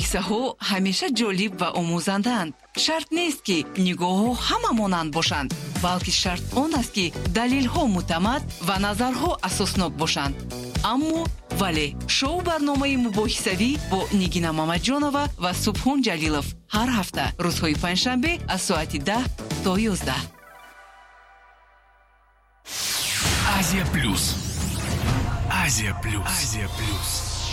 қиссаҳо ҳамеша ҷолиб ва омӯзандаанд. шарт нест ки нигоҳҳо ҳама монанд бошанд, балки шарт он аст ки далелҳо муътамад ва назарҳо асоснок бошанд. аммо вале шоу барномаи мубоҳисавӣ бо Нигина Мамаҷонова ва Субҳон Ҷалилов ҳар ҳафта рӯзҳои панҷшанбе аз соати 10 то 11. Азия Плюс. Азия Плюс. Азия Плюс.